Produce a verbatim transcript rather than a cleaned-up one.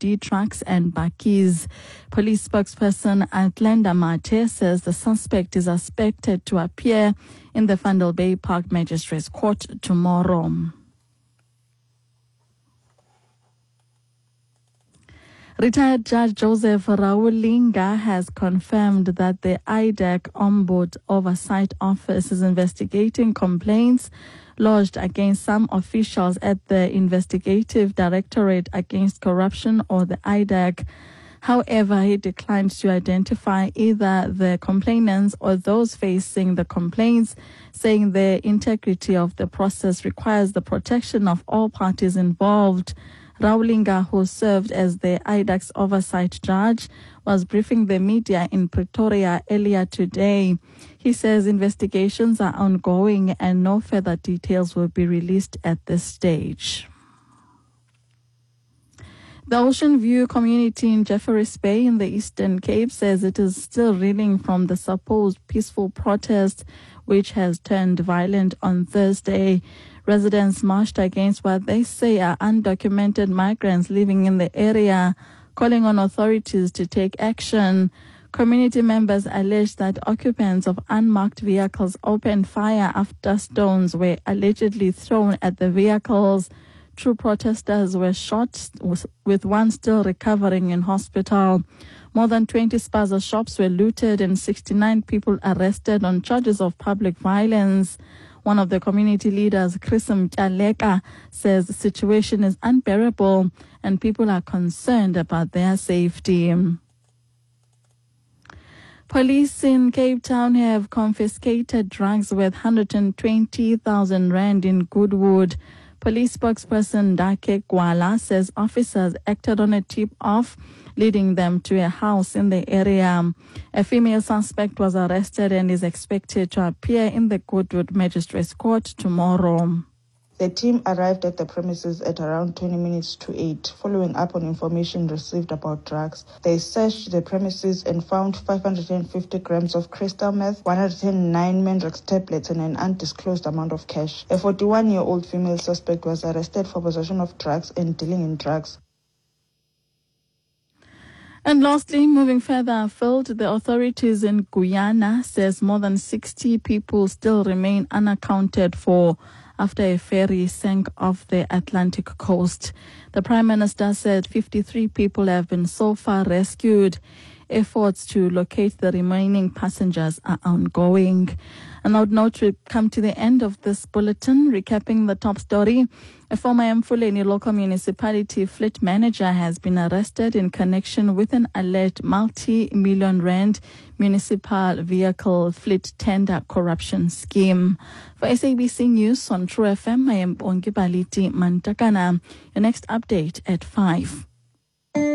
D trucks and bakkies. Police spokesperson Atlanta Mate says the suspect is expected to appear in the Vandal Bay Park Magistrates Court tomorrow. Retired Judge Joseph Raulinga has confirmed that the I D E C Ombuds Oversight Office is investigating complaints lodged against some officials at the Investigative Directorate Against Corruption, or the I D E C. However, he declined to identify either the complainants or those facing the complaints, saying the integrity of the process requires the protection of all parties involved. Raulinga, who served as the I D E C's oversight judge, was briefing the media in Pretoria earlier today. He says investigations are ongoing and no further details will be released at this stage. The Ocean View community in Jeffreys Bay in the Eastern Cape says it is still reeling from the supposed peaceful protest which has turned violent on Thursday. Residents marched against what they say are undocumented migrants living in the area, calling on authorities to take action. Community members alleged that occupants of unmarked vehicles opened fire after stones were allegedly thrown at the vehicles. Two protesters were shot, with one still recovering in hospital. More than twenty spaza shops were looted and sixty-nine people arrested on charges of public violence. One of the community leaders, Chris Mtaleka, says the situation is unbearable and people are concerned about their safety. Police in Cape Town have confiscated drugs worth one hundred twenty thousand rand in Goodwood. Police spokesperson Dake Gwala says officers acted on a tip-off, leading them to a house in the area. A female suspect was arrested and is expected to appear in the Goodwood Magistrates Court tomorrow. The team arrived at the premises at around twenty minutes to eight, following up on information received about drugs. They searched the premises and found five hundred fifty grams of crystal meth, one hundred nine Mandrax tablets, and an undisclosed amount of cash. A forty-one-year-old female suspect was arrested for possession of drugs and dealing in drugs. And lastly, moving further afield, the authorities in Guyana says more than sixty people still remain unaccounted for after a ferry sank off the Atlantic coast. The Prime Minister said fifty-three people have been so far rescued. Efforts to locate the remaining passengers are ongoing. And I would note we come to the end of this bulletin, recapping the top story. A former Mfuleni local municipality fleet manager has been arrested in connection with an alleged multi-million rand municipal vehicle fleet tender corruption scheme. For S A B C News on True F M, I am Bongi Baliti Mantakana. Your next update at five.